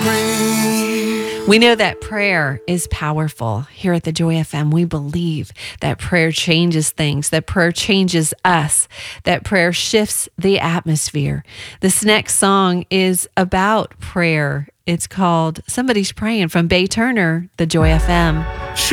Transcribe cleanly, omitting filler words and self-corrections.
We know that prayer is powerful. Here at the Joy FM, we believe that prayer changes things, that prayer changes us, that prayer shifts the atmosphere. This next song is about prayer. It's called Somebody's Praying from Bay Turner, the Joy FM.